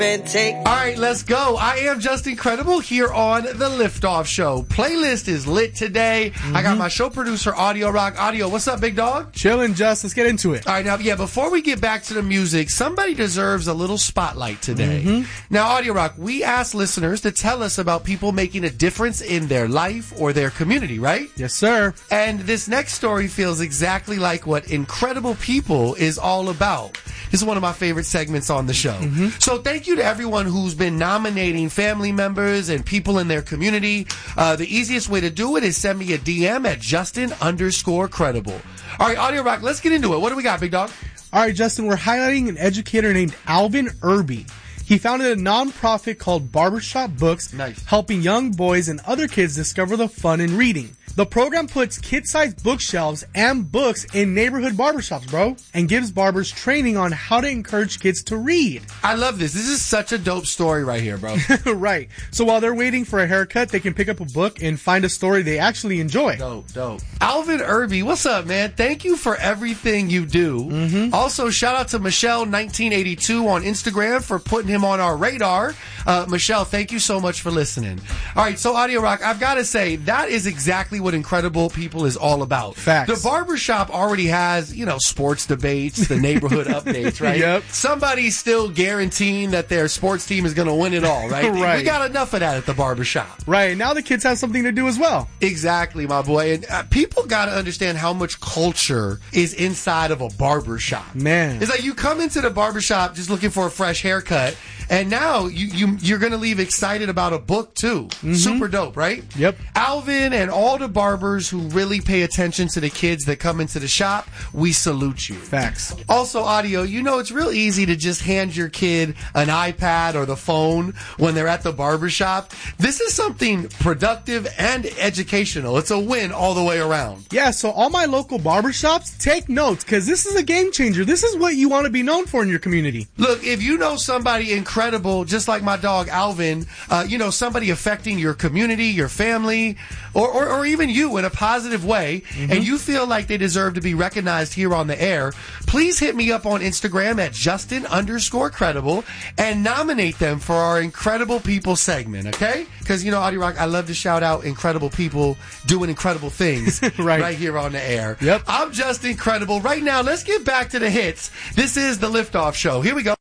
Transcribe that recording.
All right, let's go. I am Just Incredible here on the Liftoff Show. Playlist is lit today. I got my show producer, Audio Rock. Audio, what's up, big dog? Chillin', Just. Let's get into it. All right, now, before we get back to the music, somebody deserves a little spotlight today. Now, Audio Rock, we asked listeners to tell us about people making a difference in their life or their community, right? Yes, sir. And this next story feels exactly like what Incredible People is all about. This is one of my favorite segments on the show. So thank you to everyone who's been nominating family members and people in their community. The easiest way to do it is send me a DM at Justin_credible. All right, Audio Rock, let's get into it. What do we got, big dog? All right, Justin, we're highlighting an educator named Alvin Irby. He founded a nonprofit called Barbershop Books, helping young boys and other kids discover the fun in reading. The program puts kid-sized bookshelves and books in neighborhood barbershops, bro, and gives barbers training on how to encourage kids to read. I love this. This is such a dope story right here, bro. Right. So while they're waiting for a haircut, they can pick up a book and find a story they actually enjoy. Dope. Alvin Irby, what's up, man? Thank you for everything you do. Also, shout out to Michelle1982 on Instagram for putting him on our radar. Michelle, thank you so much for listening. All right, so Audio Rock, I've got to say, that is exactly what Incredible People is all about. Facts. The barbershop already has, sports debates, the neighborhood updates, right? Yep. Somebody's still guaranteeing that their sports team is going to win it all, right? Right. We got enough of that at the barbershop. Right. Now the kids have something to do as well. Exactly, my boy. And people got to understand how much culture is inside of a barbershop. Man. It's like you come into the barbershop just looking for a fresh haircut, and now you're going to leave excited about a book, too. Super dope, right? Yep. Alvin and all the barbers who really pay attention to the kids that come into the shop, we salute you. Facts. Also, Audio, it's real easy to just hand your kid an iPad or the phone when they're at the barbershop. This is something productive and educational. It's a win all the way around. Yeah, so all my local barbershops, take notes, because this is a game changer. This is what you want to be known for in your community. Look, if you know somebody incredible, just like my dog Alvin, somebody affecting your community, your family, or even you in a positive way, and you feel like they deserve to be recognized here on the air, please hit me up on Instagram at Justin_credible and nominate them for our Incredible People segment, okay? Because, Audio Rock, I love to shout out incredible people doing incredible things right here on the air. Yep. I'm Just Incredible. Right now, let's get back to the hits. This is the Liftoff Show. Here we go.